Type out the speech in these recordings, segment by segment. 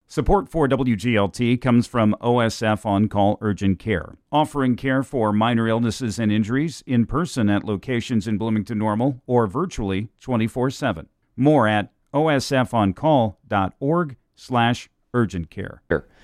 Support for WGLT comes from OSF On-Call Urgent Care, offering care for minor illnesses and injuries in person at locations in Bloomington Normal or virtually 24/7. More at osfoncall.org/urgent care.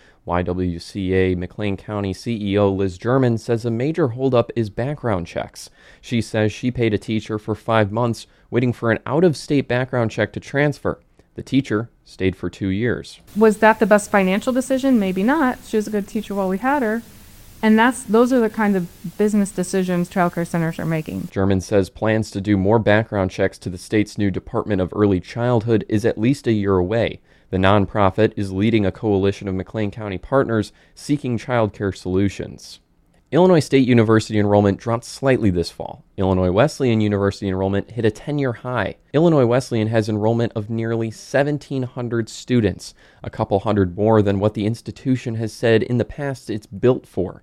YWCA McLean County CEO Liz German says a major holdup is background checks. She says she paid a teacher for 5 months waiting for an out-of-state background check to transfer. The teacher stayed for 2 years. Was that the best financial decision? Maybe not. She was a good teacher while we had her. And those are the kind of business decisions child care centers are making. German says plans to do more background checks to the state's new Department of Early Childhood is at least a year away. The nonprofit is leading a coalition of McLean County partners seeking child care solutions. Illinois State University enrollment dropped slightly this fall. Illinois Wesleyan University enrollment hit a 10-year high. Illinois Wesleyan has enrollment of nearly 1,700 students, a couple hundred more than what the institution has said in the past it's built for.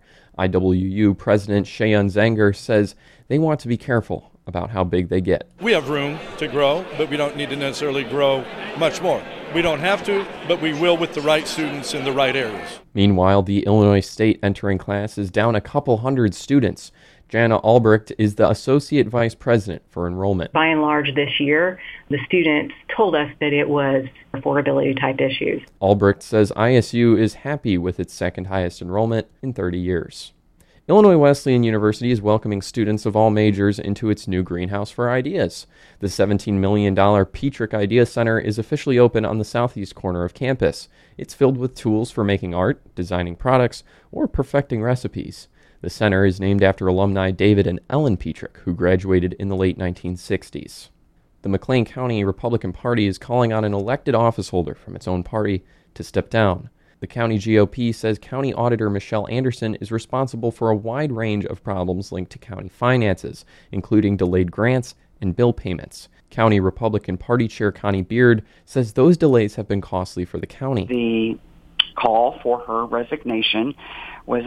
IWU President Shayon Zenger says they want to be careful about how big they get. We have room to grow, but we don't need to necessarily grow much more. We don't have to, but we will with the right students in the right areas. Meanwhile, the Illinois State entering class is down a couple hundred students. Jana Albrecht is the Associate Vice President for Enrollment. By and large this year, the students told us that it was affordability type issues. Albrecht says ISU is happy with its second highest enrollment in 30 years. Illinois Wesleyan University is welcoming students of all majors into its new greenhouse for ideas. The $17 million Petrick Idea Center is officially open on the southeast corner of campus. It's filled with tools for making art, designing products, or perfecting recipes. The center is named after alumni David and Ellen Petrick, who graduated in the late 1960s. The McLean County Republican Party is calling on an elected officeholder from its own party to step down. The county GOP says County Auditor Michelle Anderson is responsible for a wide range of problems linked to county finances, including delayed grants and bill payments. County Republican Party Chair Connie Beard says those delays have been costly for the county. The call for her resignation was,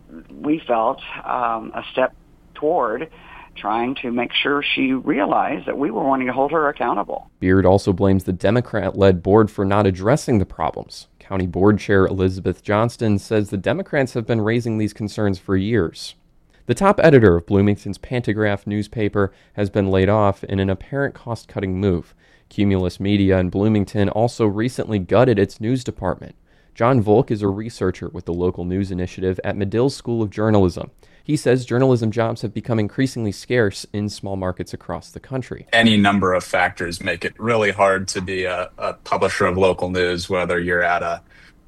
we felt, a step toward trying to make sure she realized that we were wanting to hold her accountable. Beard also blames the Democrat-led board for not addressing the problems. County Board Chair Elizabeth Johnston says the Democrats have been raising these concerns for years. The top editor of Bloomington's Pantagraph newspaper has been laid off in an apparent cost-cutting move. Cumulus Media in Bloomington also recently gutted its news department. John Volk is a researcher with the local news initiative at Medill School of Journalism. He says journalism jobs have become increasingly scarce in small markets across the country. Any number of factors make it really hard to be a publisher of local news, whether you're at a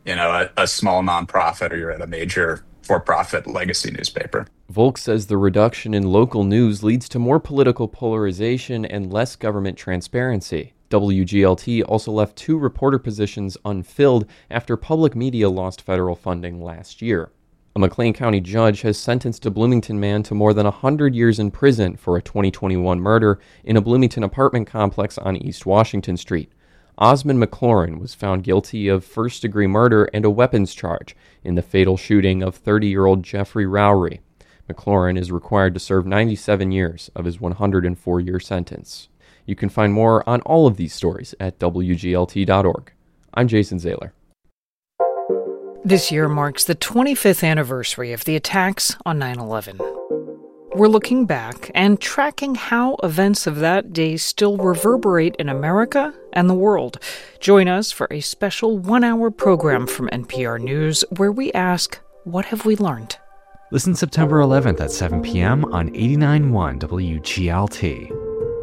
small nonprofit or you're at a major for-profit legacy newspaper. Volk says the reduction in local news leads to more political polarization and less government transparency. WGLT also left 2 reporter positions unfilled after public media lost federal funding last year. A McLean County judge has sentenced a Bloomington man to more than 100 years in prison for a 2021 murder in a Bloomington apartment complex on East Washington Street. Osmond McLaurin was found guilty of first-degree murder and a weapons charge in the fatal shooting of 30-year-old Jeffrey Rowry. McLaurin is required to serve 97 years of his 104-year sentence. You can find more on all of these stories at WGLT.org. I'm Jason Zahler. This year marks the 25th anniversary of the attacks on 9/11. We're looking back and tracking how events of that day still reverberate in America and the world. Join us for a special 1-hour program from NPR News where we ask, what have we learned? Listen September 11th at 7 p.m. on 89.1 WGLT.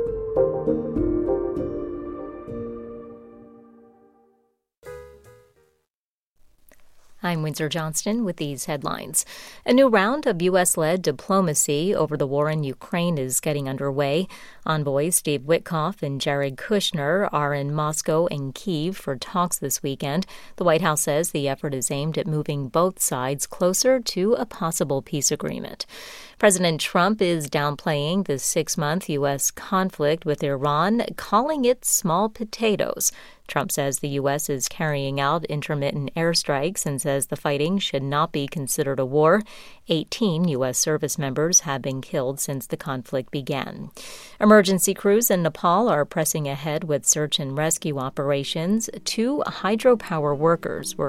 I'm Windsor Johnston with these headlines. A new round of U.S.-led diplomacy over the war in Ukraine is getting underway. Envoys Steve Witkoff and Jared Kushner are in Moscow and Kyiv for talks this weekend. The White House says the effort is aimed at moving both sides closer to a possible peace agreement. President Trump is downplaying the 6-month U.S. conflict with Iran, calling it small potatoes. Trump says the U.S. is carrying out intermittent airstrikes and says the fighting should not be considered a war. 18 U.S. service members have been killed since the conflict began. Emergency crews in Nepal are pressing ahead with search and rescue operations. 2 hydropower workers were